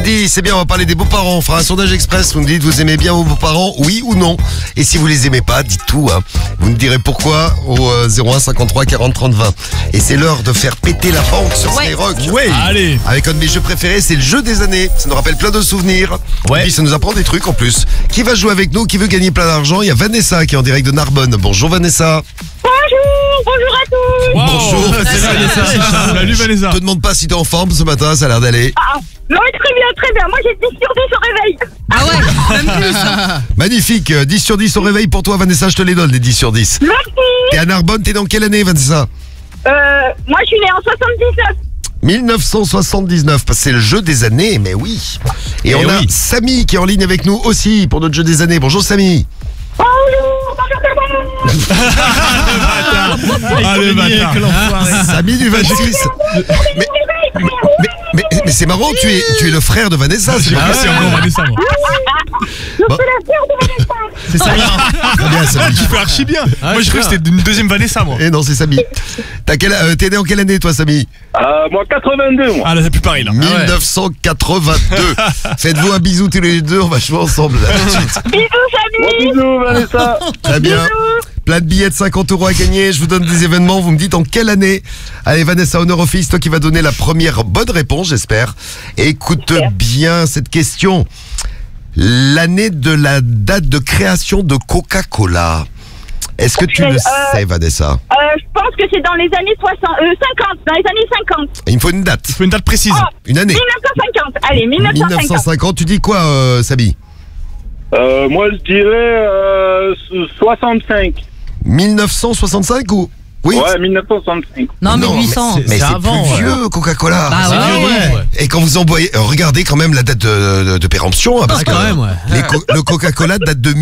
dit, c'est bien, on va parler des beaux-parents. On fera un sondage express. Vous me dites, vous aimez bien vos beaux-parents, oui ou non? Et si vous les aimez pas, dites tout. Hein. Vous me direz pourquoi au 01 53 40 30 20. Et c'est l'heure de faire péter la banque sur Skyrock. Oui. Allez. Avec un de mes jeux préférés, c'est le jeu des années. Ça nous rappelle plein de souvenirs. Ouais. Et puis ça nous apprend des trucs en plus. Qui va jouer avec nous? Qui veut gagner plein d'argent? Il y a Vanessa qui est en direct de Narbonne. Bonjour Vanessa. Bonjour à tous. Wow. Bonjour. Salut Vanessa. Je te demande pas si t'es en forme ce matin, ça a l'air d'aller. Non, mais très bien. Moi, j'ai 10 sur 10 au réveil. Ah ouais, même plus. Magnifique, 10 sur 10 au réveil pour toi Vanessa, je te les donne les 10 sur 10. Merci. T'es à Narbonne, t'es dans quelle année Vanessa? Moi, je suis née en 79. 1979, parce que c'est le jeu des années, mais oui. Et on a Samy qui est en ligne avec nous aussi pour notre jeu des années. Bonjour Samy. Le bâtard. Samy du 26. Mais c'est marrant, tu es le frère de Vanessa. C'est pas C'est encore Vanessa, moi. Bon. C'est ça. Très bien, Samy. Tu fais archi bien. Moi, je croyais que c'était une deuxième Vanessa, moi. Eh non, c'est Samy. T'es né en quelle année toi Samy? Moi 82 moi. Ah là c'est plus pareil là. 1982. Faites-vous un bisou tous les deux, on va jouer ensemble là tout de suite. Bisous, Samy. Bisous Vanessa. Très bien. Plein de billets de 50 € à gagner. Je vous donne des événements. Vous me dites en quelle année. Allez Vanessa, honneur au fils, toi qui vas donner la première bonne réponse, j'espère. Écoute bien cette question. L'année de la date de création de Coca-Cola. Est-ce que tu le sais, Vanessa? Je pense que c'est dans les années 50. Dans les années 50. Il me faut une date. Il faut une date précise. Une année. 1950. Allez, 1950. 1950. Tu dis quoi, Samy? Moi je dirais 65. 1965 ou? Oui. Ouais, 1965. Non, 1800. Mais c'est avant, plus vieux, Coca-Cola. Bah ouais. Et quand vous envoyez, regardez quand même la date de péremption, hein, parce que quand même, ouais. le Coca-Cola date de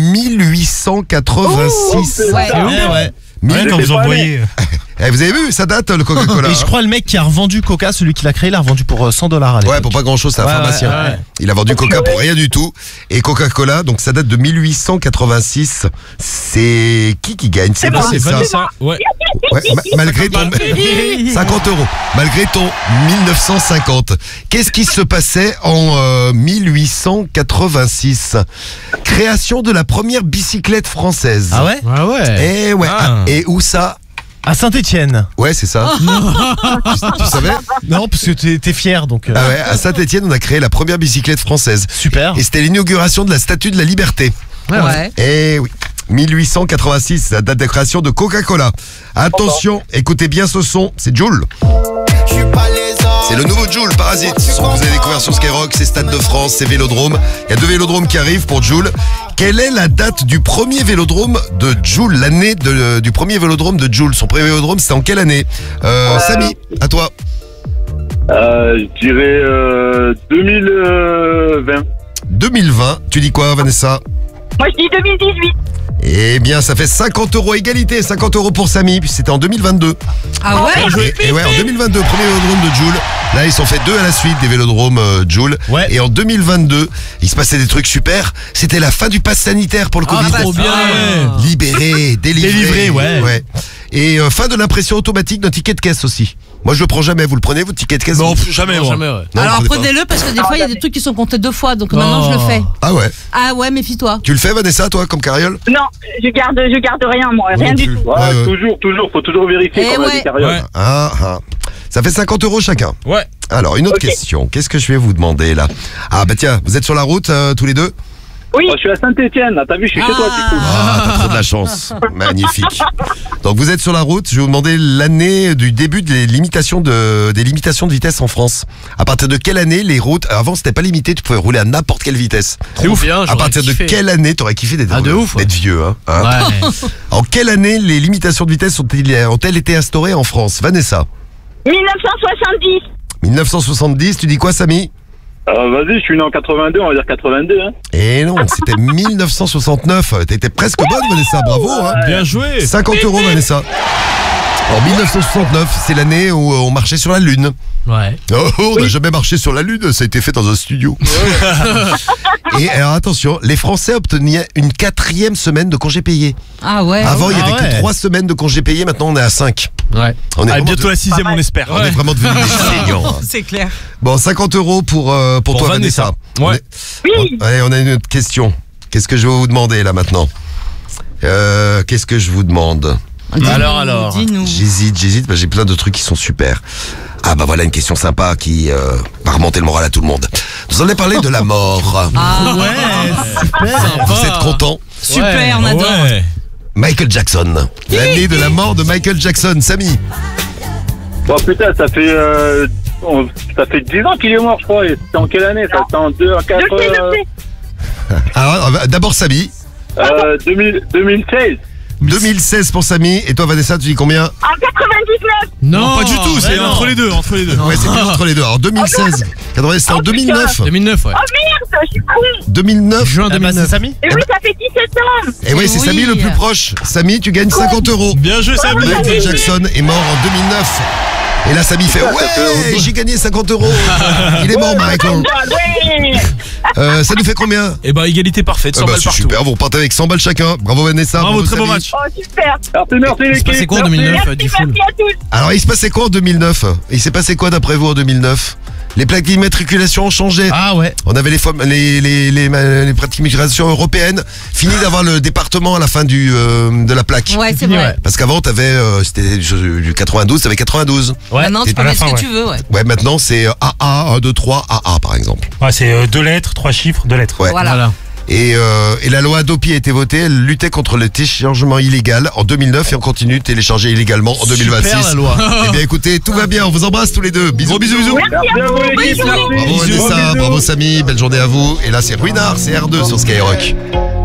1886. Ouais. Quand vous envoyez. Vous avez vu, ça date le Coca-Cola. Et je crois le mec qui a revendu Coca, celui qui l'a créé, l'a revendu pour $100 à l'époque. Ouais, pour pas grand chose, c'est un pharmacien. ouais. Il a vendu Coca pour rien du tout. Et Coca-Cola, donc ça date de 1886. C'est qui gagne? C'est moi, c'est ça. Vanessa. Ouais. Ouais, malgré ton 50 €. Malgré ton 1950. Qu'est-ce qui se passait en 1886? Création de la première bicyclette française. Ah ouais? Ah ouais. Eh ouais. Ah. Et où ça? À Saint-Étienne. Ouais, c'est ça. tu savais? Non, parce que t'es fier, donc. Ah ouais, à Saint-Étienne, on a créé la première bicyclette française. Super. Et c'était l'inauguration de la Statue de la Liberté. Ouais. Eh oui. 1886, la date de création de Coca-Cola. Attention, écoutez bien ce son, c'est Joule. C'est le nouveau Joule, Parasite. Vous avez découvert sur Skyrock, c'est Stade de France, c'est Vélodrome. Il y a 2 vélodromes qui arrivent pour Joule. Quelle est la date du premier vélodrome de Joule? L'année du premier vélodrome de Joule. Son premier vélodrome, c'était en quelle année? Samy, à toi. Je dirais 2020. 2020. Tu dis quoi, Vanessa? Moi, je dis 2018. Eh bien, ça fait 50 € égalité. 50 € pour Samy, puis c'était en 2022. Ah ouais. Et ouais, en 2022, premier vélodrome de Joule. Là, ils sont fait 2 à la suite, des vélodromes Joule. Ouais. Et en 2022, il se passait des trucs super. C'était la fin du pass sanitaire pour le Covid. trop bien. Libéré, délivré. Délivré, ouais. Et fin de l'impression automatique d'un ticket de caisse aussi. Moi, je le prends jamais. Vous le prenez, votre ticket de caisse? Non, jamais, moi. Non, Alors vous prenez pas. prenez-le parce que des fois il y a des trucs qui sont comptés 2 fois, donc maintenant je le fais. Ah ouais. Ah ouais, méfie-toi. Tu le fais, Vanessa, toi, comme carriole? Non, je garde rien, moi. Rien du tout. Ouais, toujours, faut toujours vérifier Eh quand on a ouais. des carrières. Ouais. Ah. Ça fait 50 € chacun. Ouais. Alors, une autre question. Qu'est-ce que je vais vous demander là? Ah bah tiens, vous êtes sur la route tous les deux? Oui. Je suis à Saint-Étienne, là, t'as vu, je suis chez toi, du coup. Ah, t'as trop de la chance. Magnifique. Donc vous êtes sur la route, je vais vous demander l'année du début des limitations de vitesse en France. À partir de quelle année les routes, avant c'était pas limité, tu pouvais rouler à n'importe quelle vitesse. C'est ouf. À partir de quelle année t'aurais kiffé d'être d'être vieux, hein, Ouais. En quelle année les limitations de vitesse ont-elles été instaurées en France? Vanessa? 1970. 1970, tu dis quoi, Samy? Vas-y, je suis né en 82, on va dire 82. Hein. Et non, c'était 1969. T'étais presque bonne, Vanessa, bravo. Hein. Bien joué. 50 €, Vanessa. En 1969, c'est l'année où on marchait sur la Lune. Ouais. Oh, on n'a jamais marché sur la Lune, ça a été fait dans un studio. Et alors attention, les Français obtenaient une 4e semaine de congés payés. Ah ouais. Avant, il n'y avait Ah ouais. que 3 semaines de congés payés, maintenant on est à 5. Ouais. On est, Ah, vraiment, bientôt la 6ème, on espère. on est vraiment devenus des seniors. C'est clair. Bon, 50 € pour toi, Vanessa. Ouais. Oui. Allez, on a une autre question. Qu'est-ce que je vais vous demander là maintenant Qu'est-ce que je vous demande Alors. Dis-nous. J'hésite, j'ai plein de trucs qui sont super. Ah bah voilà une question sympa qui va remonter le moral à tout le monde. Nous allons parler de la mort. Ah Ouais, super. Vous êtes contents? super, on adore. Ouais. Michael Jackson. L'année de la mort de Michael Jackson. Samy. Oh putain, ça fait 10 ans qu'il est mort, je crois. Et c'était en quelle année ça? C'était en 2, en 4... Je sais. Alors d'abord Samy. 2016. 2016 pour Samy. Et toi Vanessa, tu dis combien? En 99. Non, pas du tout, c'est non. entre les deux. Ouais, c'est plus entre les deux. Alors 2016. 80, c'était en 2009. 2009, ouais. Oh merde, je suis con. 2009. Juin Ah bah, 2009. c'est Samy. Et oui, ça fait 17 ans. Et oui, c'est Oui. Samy le plus proche. Samy, tu gagnes 50 €. Bien joué, Samy. Michael Jackson est mort en 2009. Et là, Samy fait ouais, j'ai gagné 50 €. Il est mort, Michael. Ouais. Ça nous fait combien? Et bah, égalité parfaite, 100 balles c'est partout. super, vous repartez avec 100 balles chacun. Bravo Vanessa. Bravo, très beau Samy. match. Oh super. Merci Il se passait quoi en 2009, Merci, Diffoul merci à tous. Alors, il se passait quoi en 2009? Il s'est passé quoi d'après vous en 2009? Les plaques d'immatriculation ont changé. Ah ouais. On avait les plaques d'immatriculation européennes. Fini d'avoir le département à la fin de la plaque. Ouais, c'est fini, vrai. ouais. Parce qu'avant, t'avais, c'était du 92, t'avais 92. Ouais. Maintenant, tu c'est peux à la mettre ce fin, que tu veux, ouais. Ouais, maintenant, c'est AA, 1, 2, 3, AA, par exemple. Ouais, c'est 2 lettres, 3 chiffres, 2 lettres. Ouais. Voilà. Et la loi Adopi a été votée, elle luttait contre le téléchargement illégal en 2009 et on continue de télécharger illégalement en 2026. Super la loi. Eh bien écoutez, tout va bien, on vous embrasse tous les deux. Bisous, bisous, bisous. Merci à vous l'équipe, merci. Bravo Vanessa, bravo Samy, belle journée à vous. Et là c'est Ruinard, c'est R2 sur Skyrock.